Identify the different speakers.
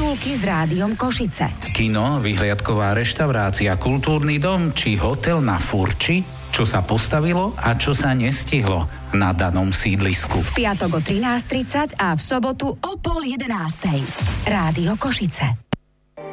Speaker 1: Titulky s Rádiom Košice.
Speaker 2: Kino, vyhliadková reštaurácia, kultúrny dom či hotel na Furči? Čo sa postavilo a čo sa nestihlo na danom sídlisku.
Speaker 1: V piatok o 13:30 a v sobotu o 10:30. Rádio Košice.